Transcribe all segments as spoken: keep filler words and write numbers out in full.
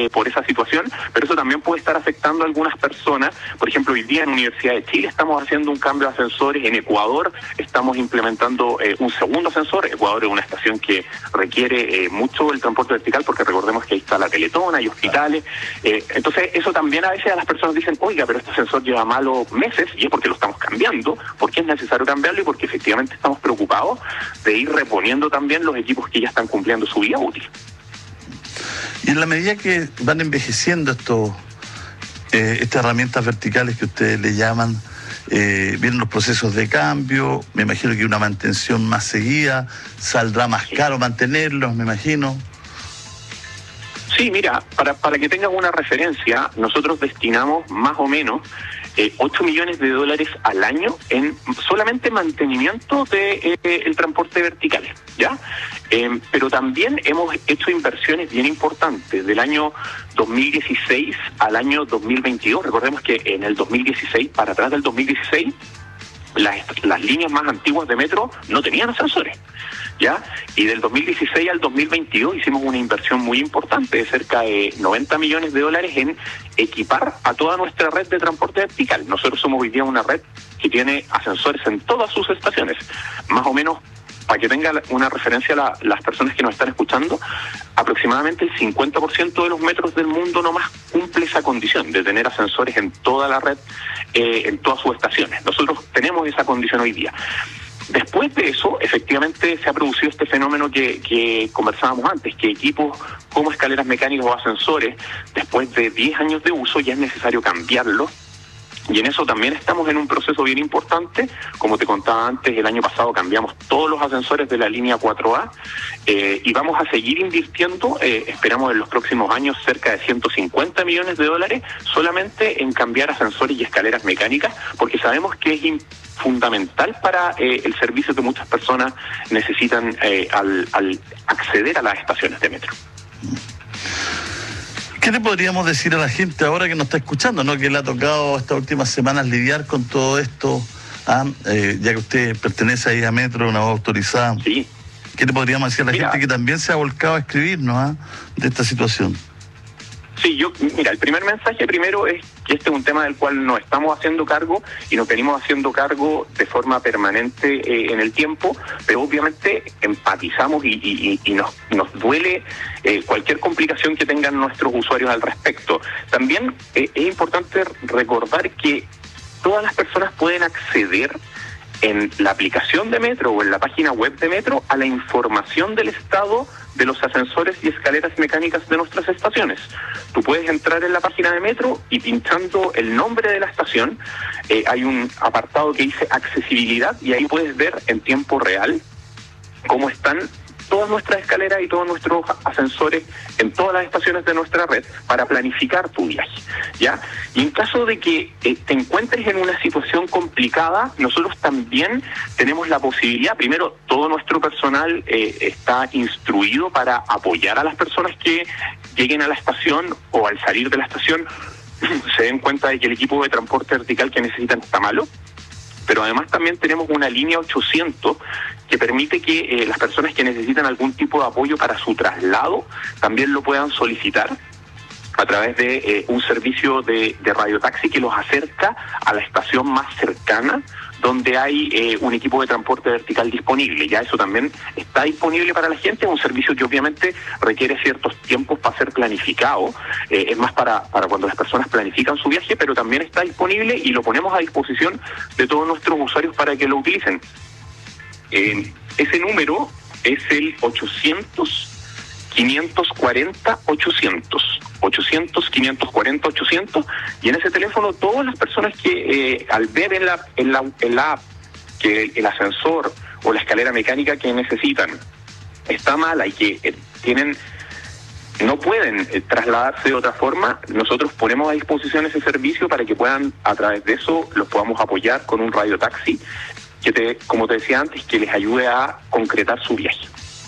eh, por esa situación, pero eso también puede estar afectando a algunas personas. Por ejemplo, hoy día en Universidad de Chile estamos haciendo un cambio de ascensores, en Ecuador estamos implementando eh, un segundo ascensor. Ecuador es una estación que requiere eh, mucho el transporte vertical, porque recordemos que ahí está la Teletón, hay hospitales, eh, entonces eso también a veces a las personas dicen, oiga, pero este ascensor lleva malo meses, y es porque lo estamos cambiando, porque es necesario cambiarlo y porque efectivamente estamos preocupados de ir reponiendo también los equipos que ya están cumpliendo su vida útil. Y en la medida que van envejeciendo estos eh, estas herramientas verticales que ustedes le llaman, eh, vienen los procesos de cambio, me imagino que una mantención más seguida, saldrá más caro mantenerlos, me imagino. Sí, mira, para, para que tengas una referencia, nosotros destinamos más o menos eh, ocho millones de dólares al año en solamente mantenimiento de eh, el transporte vertical, ¿ya? Eh, pero también hemos hecho inversiones bien importantes del año dos mil dieciséis al año dos mil veintidós. Recordemos que en el dos mil dieciséis, para atrás del dos mil dieciséis, las, las líneas más antiguas de metro no tenían ascensores, ¿ya? Y del dos mil dieciséis al dos mil veintidós hicimos una inversión muy importante de cerca de noventa millones de dólares en equipar a toda nuestra red de transporte vertical. Nosotros somos hoy día una red que tiene ascensores en todas sus estaciones. Más o menos, para que tenga una referencia la, las personas que nos están escuchando, aproximadamente el cincuenta por ciento de los metros del mundo nomás cumple esa condición de tener ascensores en toda la red, eh, en todas sus estaciones. Nosotros tenemos esa condición hoy día. Después de eso, efectivamente, se ha producido este fenómeno que, que conversábamos antes, que equipos como escaleras mecánicas o ascensores, después de diez años de uso, ya es necesario cambiarlos. Y en eso también estamos en un proceso bien importante. Como te contaba antes, el año pasado cambiamos todos los ascensores de la línea cuatro A eh, y vamos a seguir invirtiendo, eh, esperamos en los próximos años, cerca de ciento cincuenta millones de dólares solamente en cambiar ascensores y escaleras mecánicas, porque sabemos que es fundamental para eh, el servicio que muchas personas necesitan eh, al, al acceder a las estaciones de metro. ¿Qué le podríamos decir a la gente ahora que nos está escuchando, ¿no? Que le ha tocado estas últimas semanas lidiar con todo esto, ¿ah? eh, ya que usted pertenece ahí a Metro, una voz autorizada? Sí. ¿Qué le podríamos decir a la Mira, gente que también se ha volcado a escribirnos, ¿ah? de esta situación? Sí, yo, mira, el primer mensaje primero es que este es un tema del cual nos estamos haciendo cargo y nos venimos haciendo cargo de forma permanente eh, en el tiempo, pero obviamente empatizamos y, y, y nos, nos duele eh, cualquier complicación que tengan nuestros usuarios al respecto. También eh, es importante recordar que todas las personas pueden acceder en la aplicación de Metro o en la página web de Metro a la información del estado de los ascensores y escaleras mecánicas de nuestras estaciones. Tú puedes entrar en la página de Metro y pinchando el nombre de la estación, eh, hay un apartado que dice accesibilidad y ahí puedes ver en tiempo real cómo están todas nuestras escaleras y todos nuestros ascensores en todas las estaciones de nuestra red para planificar tu viaje, ¿ya? Y en caso de que eh, te encuentres en una situación complicada, nosotros también tenemos la posibilidad, primero, todo nuestro personal eh, está instruido para apoyar a las personas que lleguen a la estación o al salir de la estación se den cuenta de que el equipo de transporte vertical que necesitan está malo. Pero además también tenemos una línea ochocientos que permite que eh, las personas que necesitan algún tipo de apoyo para su traslado también lo puedan solicitar a través de eh, un servicio de, de radiotaxi que los acerca a la estación más cercana donde hay eh, un equipo de transporte vertical disponible. Ya eso también está disponible para la gente, es un servicio que obviamente requiere ciertos tiempos para ser planificado, eh, es más para, para cuando las personas planifican su viaje, pero también está disponible y lo ponemos a disposición de todos nuestros usuarios para que lo utilicen. Eh, ese número es el ochocientos, quinientos cuarenta, ochocientos. ochocientos, quinientos cuarenta, ochocientos, y en ese teléfono todas las personas que eh, al ver en la, en, la, en la app que el ascensor o la escalera mecánica que necesitan está mala y que eh, tienen no pueden eh, trasladarse de otra forma, nosotros ponemos a disposición ese servicio para que puedan, a través de eso, los podamos apoyar con un radiotaxi que, te, como te decía antes, que les ayude a concretar su viaje.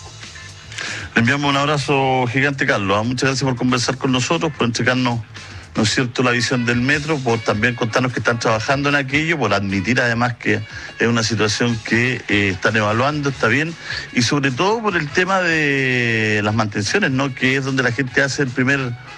Le enviamos un abrazo gigante, Carlos. Muchas gracias por conversar con nosotros, por entregarnos, ¿no es cierto?, la visión del metro, por también contarnos que están trabajando en aquello, por admitir además que es una situación que eh, están evaluando, está bien, y sobre todo por el tema de las mantenciones, ¿no?, que es donde la gente hace el primer